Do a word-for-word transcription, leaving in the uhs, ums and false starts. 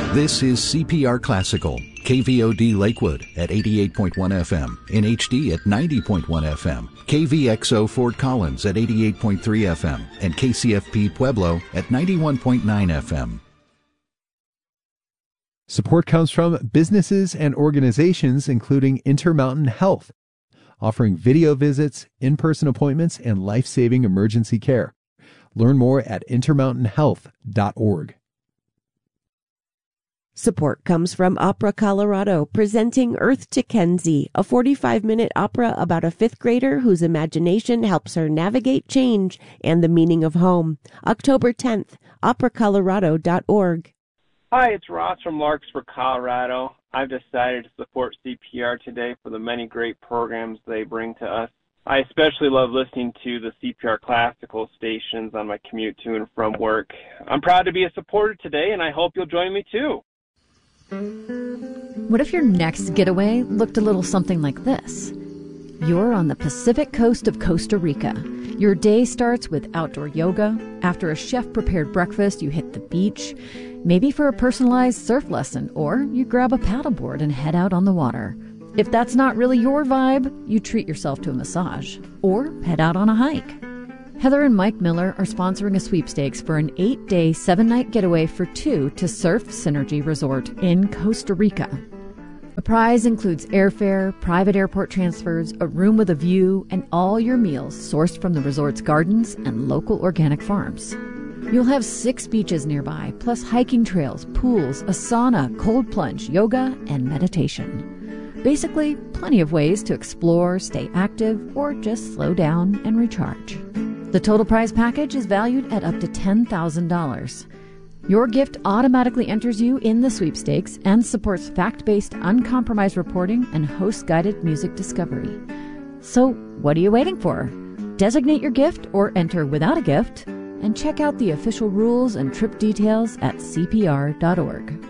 This is C P R Classical, K V O D Lakewood at eighty-eight point one F M, in H D at ninety point one F M, K V X O Fort Collins at eighty-eight point three F M, and K C F P Pueblo at ninety-one point nine F M. Support comes from businesses and organizations including Intermountain Health, offering video visits, in-person appointments, and life-saving emergency care. Learn more at intermountain health dot org. Support comes from Opera Colorado, presenting Earth to Kenzie, a forty-five minute opera about a fifth grader whose imagination helps her navigate change and the meaning of home. October tenth, opera colorado dot org. Hi, it's Ross from Larkspur, Colorado. I've decided to support C P R today for the many great programs they bring to us. I especially love listening to the C P R classical stations on my commute to and from work. I'm proud to be a supporter today, and I hope you'll join me too. What if your next getaway looked a little something like this? You're on the Pacific coast of Costa Rica. Your day starts with outdoor yoga. After a chef-prepared breakfast, you hit the beach, maybe for a personalized surf lesson, or you grab a paddleboard and head out on the water. If that's not really your vibe, you treat yourself to a massage or head out on a hike. Heather and Mike Miller are sponsoring a sweepstakes for an eight-day, seven-night getaway for two to Surf Synergy Resort in Costa Rica. The prize includes airfare, private airport transfers, a room with a view, and all your meals sourced from the resort's gardens and local organic farms. You'll have six beaches nearby, plus hiking trails, pools, a sauna, cold plunge, yoga, and meditation. Basically, plenty of ways to explore, stay active, or just slow down and recharge. The total prize package is valued at up to ten thousand dollars. Your gift automatically enters you in the sweepstakes and supports fact-based, uncompromised reporting and host-guided music discovery. So, what are you waiting for? Designate your gift or enter without a gift, and check out the official rules and trip details at C P R dot org.